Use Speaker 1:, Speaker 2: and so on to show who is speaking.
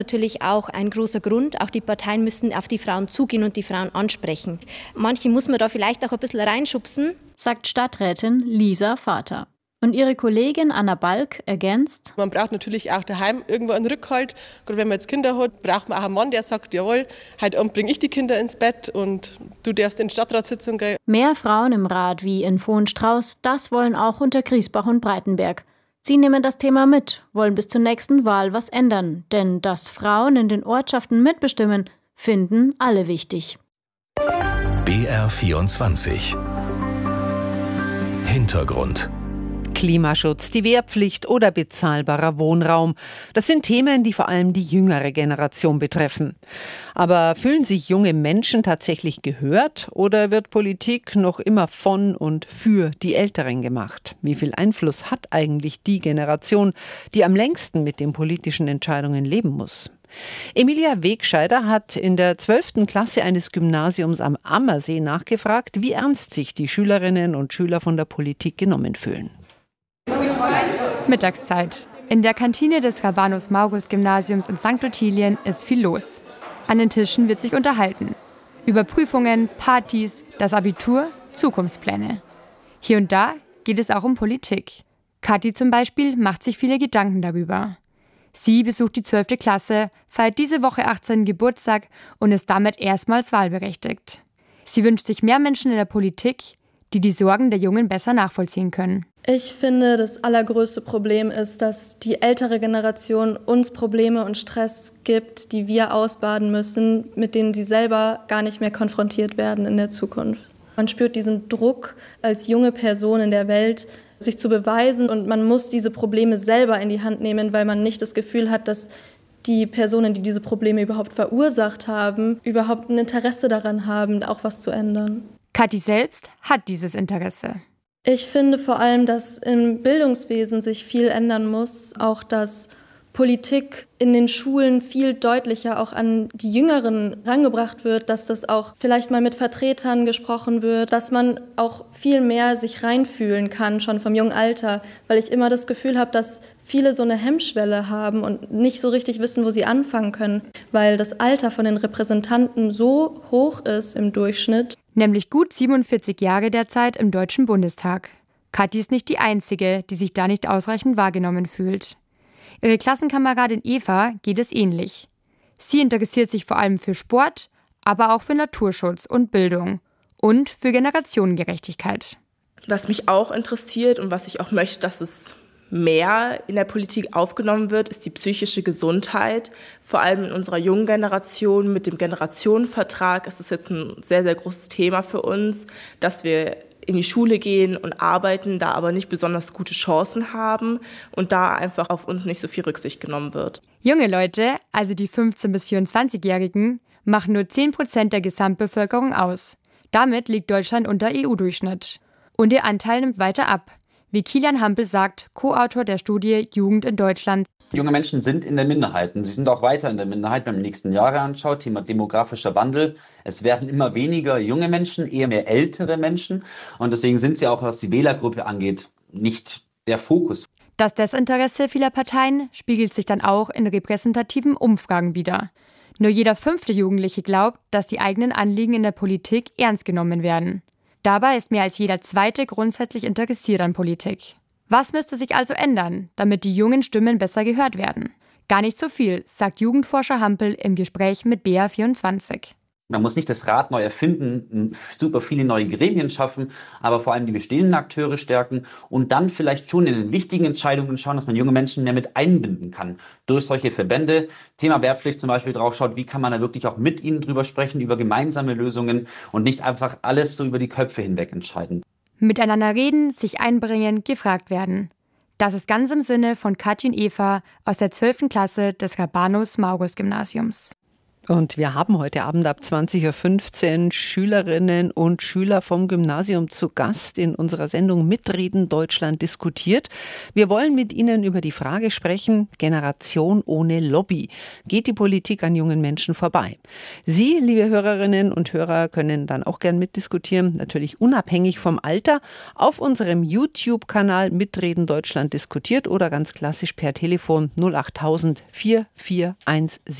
Speaker 1: Natürlich auch ein großer Grund. Auch die Parteien müssen auf die Frauen zugehen und die Frauen ansprechen. Manche muss man da vielleicht auch ein bisschen reinschubsen,
Speaker 2: sagt Stadträtin Lisa Vater. Und ihre Kollegin Anna Balk ergänzt:
Speaker 3: Man braucht natürlich auch daheim irgendwo einen Rückhalt. Gerade wenn man jetzt Kinder hat, braucht man auch einen Mann, der sagt, jawohl, heute Abend bringe ich die Kinder ins Bett und du darfst in die Stadtratssitzung gehen.
Speaker 2: Mehr Frauen im Rat wie in Vohenstrauß, das wollen auch unter Griesbach und Breitenberg. Sie nehmen das Thema mit, wollen bis zur nächsten Wahl was ändern. Denn dass Frauen in den Ortschaften mitbestimmen, finden alle wichtig.
Speaker 4: BR24 Hintergrund.
Speaker 5: Klimaschutz, die Wehrpflicht oder bezahlbarer Wohnraum. Das sind Themen, die vor allem die jüngere Generation betreffen. Aber fühlen sich junge Menschen tatsächlich gehört oder wird Politik noch immer von und für die Älteren gemacht? Wie viel Einfluss hat eigentlich die Generation, die am längsten mit den politischen Entscheidungen leben muss? Emilia Wegscheider hat in der 12. Klasse eines Gymnasiums am Ammersee nachgefragt, wie ernst sich die Schülerinnen und Schüler von der Politik genommen fühlen.
Speaker 6: Mittagszeit. In der Kantine des Rabanus-Maurus-Gymnasiums in St. Ottilien ist viel los. An den Tischen wird sich unterhalten. Über Prüfungen, Partys, das Abitur, Zukunftspläne. Hier und da geht es auch um Politik. Kathi zum Beispiel macht sich viele Gedanken darüber. Sie besucht die 12. Klasse, feiert diese Woche 18. Geburtstag und ist damit erstmals wahlberechtigt. Sie wünscht sich mehr Menschen in der Politik, die die Sorgen der Jungen besser nachvollziehen können.
Speaker 7: Ich finde, das allergrößte Problem ist, dass die ältere Generation uns Probleme und Stress gibt, die wir ausbaden müssen, mit denen sie selber gar nicht mehr konfrontiert werden in der Zukunft. Man spürt diesen Druck als junge Person in der Welt, sich zu beweisen, und man muss diese Probleme selber in die Hand nehmen, weil man nicht das Gefühl hat, dass die Personen, die diese Probleme überhaupt verursacht haben, überhaupt ein Interesse daran haben, auch was zu ändern.
Speaker 6: Kathi selbst hat dieses Interesse.
Speaker 7: Ich finde vor allem, dass im Bildungswesen sich viel ändern muss, auch dass Politik in den Schulen viel deutlicher auch an die Jüngeren rangebracht wird, dass das auch vielleicht mal mit Vertretern gesprochen wird, dass man auch viel mehr sich reinfühlen kann, schon vom jungen Alter, weil ich immer das Gefühl habe, dass viele so eine Hemmschwelle haben und nicht so richtig wissen, wo sie anfangen können, weil das Alter von den Repräsentanten so hoch ist im Durchschnitt.
Speaker 6: Nämlich gut 47 Jahre derzeit im Deutschen Bundestag. Kathi ist nicht die Einzige, die sich da nicht ausreichend wahrgenommen fühlt. Ihre Klassenkameradin Eva geht es ähnlich. Sie interessiert sich vor allem für Sport, aber auch für Naturschutz und Bildung und für Generationengerechtigkeit.
Speaker 8: Was mich auch interessiert und was ich auch möchte, dass es mehr in der Politik aufgenommen wird, ist die psychische Gesundheit. Vor allem in unserer jungen Generation mit dem Generationenvertrag ist es jetzt ein sehr, sehr großes Thema für uns, dass wir in die Schule gehen und arbeiten, da aber nicht besonders gute Chancen haben und da einfach auf uns nicht so viel Rücksicht genommen wird.
Speaker 6: Junge Leute, also die 15- bis 24-Jährigen, machen nur 10% der Gesamtbevölkerung aus. Damit liegt Deutschland unter EU-Durchschnitt. Und ihr Anteil nimmt weiter ab. Wie Kilian Hampel sagt, Co-Autor der Studie Jugend in Deutschland.
Speaker 9: Junge Menschen sind in der Minderheit und sie sind auch weiter in der Minderheit, wenn man die nächsten Jahre anschaut. Thema demografischer Wandel. Es werden immer weniger junge Menschen, eher mehr ältere Menschen. Und deswegen sind sie auch, was die Wählergruppe angeht, nicht der Fokus.
Speaker 6: Das Desinteresse vieler Parteien spiegelt sich dann auch in repräsentativen Umfragen wider. Nur jeder 5. Jugendliche glaubt, dass die eigenen Anliegen in der Politik ernst genommen werden. Dabei ist mehr als jeder 2. grundsätzlich interessiert an Politik. Was müsste sich also ändern, damit die jungen Stimmen besser gehört werden? Gar nicht so viel, sagt Jugendforscher Hampel im Gespräch mit BR24.
Speaker 9: Man muss nicht das Rad neu erfinden, super viele neue Gremien schaffen, aber vor allem die bestehenden Akteure stärken und dann vielleicht schon in den wichtigen Entscheidungen schauen, dass man junge Menschen mehr mit einbinden kann. Durch solche Verbände, Thema Wehrpflicht zum Beispiel, drauf schaut, wie kann man da wirklich auch mit ihnen drüber sprechen, über gemeinsame Lösungen und nicht einfach alles so über die Köpfe hinweg entscheiden.
Speaker 6: Miteinander reden, sich einbringen, gefragt werden. Das ist ganz im Sinne von Kathi und Eva aus der 12. Klasse des Rabanus-Maurus-Gymnasiums.
Speaker 5: Und wir haben heute Abend ab 20.15 Uhr Schülerinnen und Schüler vom Gymnasium zu Gast in unserer Sendung Mitreden Deutschland diskutiert. Wir wollen mit Ihnen über die Frage sprechen, Generation ohne Lobby. Geht die Politik an jungen Menschen vorbei? Sie, liebe Hörerinnen und Hörer, können dann auch gern mitdiskutieren, natürlich unabhängig vom Alter, auf unserem YouTube-Kanal Mitreden Deutschland diskutiert oder ganz klassisch per Telefon 08000 4417.